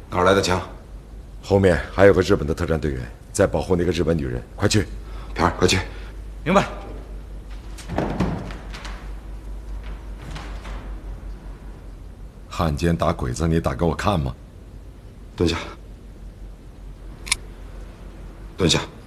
哪儿来的枪？ 后面还有个日本的特战队员在保护那个日本女人，快去！ 片儿，快去！ 明白。 汉奸打鬼子，你打给我看吗？ 蹲下，蹲下。